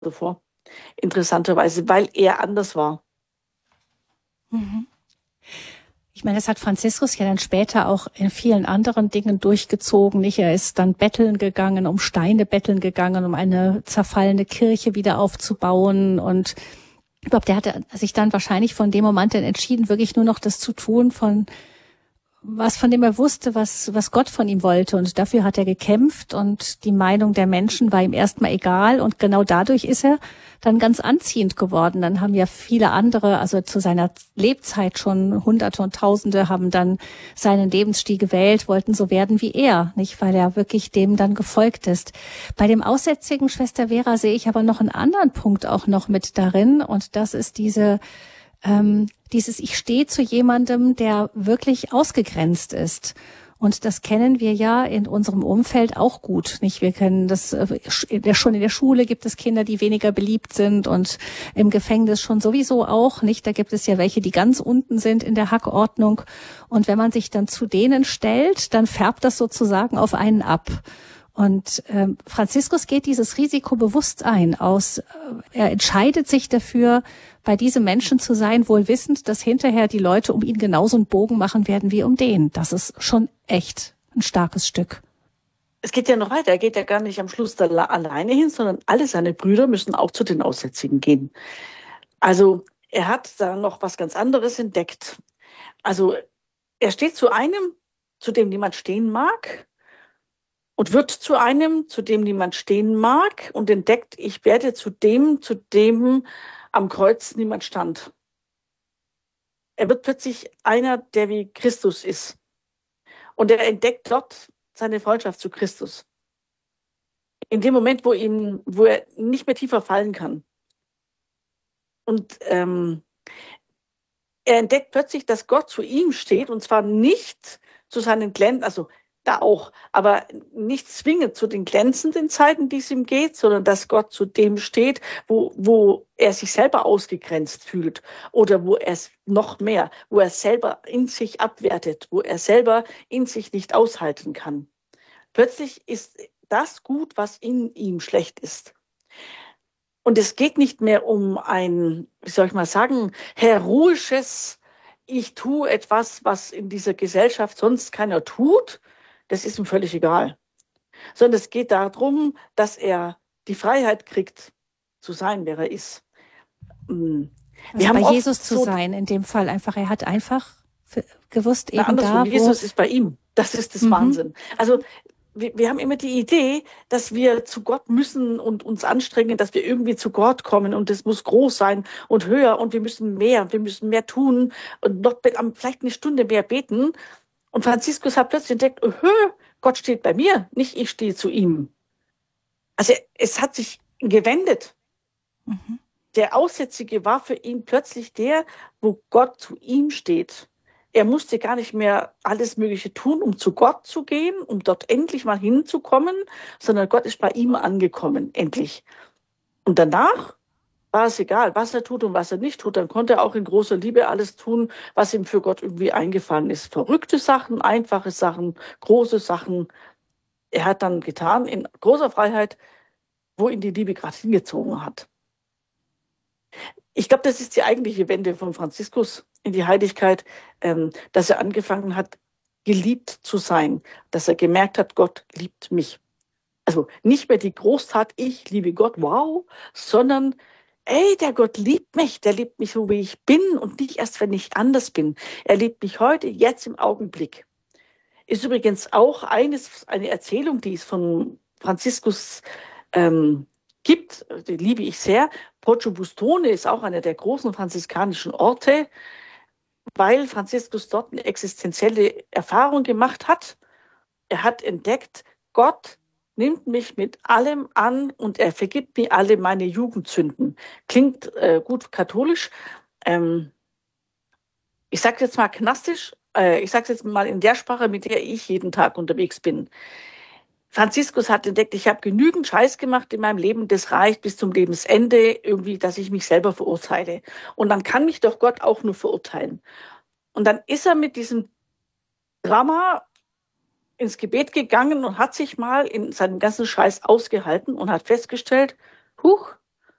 davor. Interessanterweise, weil er anders war. Mhm. Ich meine, das hat Franziskus ja dann später auch in vielen anderen Dingen durchgezogen. Nicht? Er ist dann betteln gegangen, um Steine betteln gegangen, um eine zerfallene Kirche wieder aufzubauen. Und ich glaube, der hatte sich dann wahrscheinlich von dem Moment an entschieden, wirklich nur noch das zu tun, von dem er wusste, was Gott von ihm wollte. Und dafür hat er gekämpft und die Meinung der Menschen war ihm erstmal egal. Und genau dadurch ist er dann ganz anziehend geworden. Dann haben ja viele andere, also zu seiner Lebzeit schon Hunderte und Tausende, haben dann seinen Lebensstil gewählt, wollten so werden wie er, nicht, weil er wirklich dem dann gefolgt ist. Bei dem Aussätzigen Schwester Vera sehe ich aber noch einen anderen Punkt auch noch mit darin. Und das ist dieses, ich stehe zu jemandem, der wirklich ausgegrenzt ist. Und das kennen wir ja in unserem Umfeld auch gut, nicht? Wir kennen das, schon in der Schule gibt es Kinder, die weniger beliebt sind und im Gefängnis schon sowieso auch, nicht? Da gibt es ja welche, die ganz unten sind in der Hackordnung. Und wenn man sich dann zu denen stellt, dann färbt das sozusagen auf einen ab. Und Franziskus geht dieses Risiko bewusst ein. Er entscheidet sich dafür, bei diesem Menschen zu sein, wohl wissend, dass hinterher die Leute um ihn genauso einen Bogen machen werden wie um den. Das ist schon echt ein starkes Stück. Es geht ja noch weiter. Er geht ja gar nicht am Schluss da alleine hin, sondern alle seine Brüder müssen auch zu den Aussätzigen gehen. Also er hat da noch was ganz anderes entdeckt. Also er steht zu einem, zu dem niemand stehen mag, und wird zu einem, zu dem niemand stehen mag, und entdeckt, ich werde zu dem am Kreuz niemand stand. Er wird plötzlich einer, der wie Christus ist. Und er entdeckt dort seine Freundschaft zu Christus. In dem Moment, wo er nicht mehr tiefer fallen kann. Und er entdeckt plötzlich, dass Gott zu ihm steht, und zwar nicht zu seinen Glänzen, also da auch, aber nicht zwingend zu den glänzenden Zeiten, die es ihm geht, sondern dass Gott zu dem steht, wo er sich selber ausgegrenzt fühlt oder wo er es noch mehr, wo er selber in sich abwertet, wo er selber in sich nicht aushalten kann. Plötzlich ist das gut, was in ihm schlecht ist. Und es geht nicht mehr um ein, wie soll ich mal sagen, heroisches, ich tue etwas, was in dieser Gesellschaft sonst keiner tut. Das ist ihm völlig egal. Sondern es geht darum, dass er die Freiheit kriegt, zu sein, wer er ist. Also bei Jesus zu sein, in dem Fall einfach, er hat einfach gewusst, eben da, wo... Jesus ist bei ihm. Das ist das Wahnsinn. Also wir haben immer die Idee, dass wir zu Gott müssen und uns anstrengen, dass wir irgendwie zu Gott kommen, und es muss groß sein und höher und wir müssen mehr tun und noch vielleicht eine Stunde mehr beten. Und Franziskus hat plötzlich entdeckt, Gott steht bei mir, nicht ich stehe zu ihm. Also es hat sich gewendet. Mhm. Der Aussätzige war für ihn plötzlich der, wo Gott zu ihm steht. Er musste gar nicht mehr alles Mögliche tun, um zu Gott zu gehen, um dort endlich mal hinzukommen, sondern Gott ist bei ihm angekommen, endlich. Und danach war es egal, was er tut und was er nicht tut. Dann konnte er auch in großer Liebe alles tun, was ihm für Gott irgendwie eingefallen ist. Verrückte Sachen, einfache Sachen, große Sachen. Er hat dann getan in großer Freiheit, wo ihn die Liebe gerade hingezogen hat. Ich glaube, das ist die eigentliche Wende von Franziskus in die Heiligkeit, dass er angefangen hat, geliebt zu sein, dass er gemerkt hat, Gott liebt mich. Also nicht mehr die Großtat, ich liebe Gott, wow, sondern der Gott liebt mich, der liebt mich so, wie ich bin und nicht erst, wenn ich anders bin. Er liebt mich heute, jetzt im Augenblick. Ist übrigens auch eine Erzählung, die es von Franziskus gibt, die liebe ich sehr. Poggio Bustone ist auch einer der großen franziskanischen Orte, weil Franziskus dort eine existenzielle Erfahrung gemacht hat. Er hat entdeckt, Gott nimmt mich mit allem an und er vergibt mir alle meine Jugendsünden. Klingt gut katholisch. Ich sage jetzt mal knastisch, ich sage jetzt mal in der Sprache, mit der ich jeden Tag unterwegs bin. Franziskus hat entdeckt, ich habe genügend Scheiß gemacht in meinem Leben, das reicht bis zum Lebensende irgendwie, dass ich mich selber verurteile. Und dann kann mich doch Gott auch nur verurteilen. Und dann ist er mit diesem Drama ins Gebet gegangen und hat sich mal in seinem ganzen Scheiß ausgehalten und hat festgestellt, huch,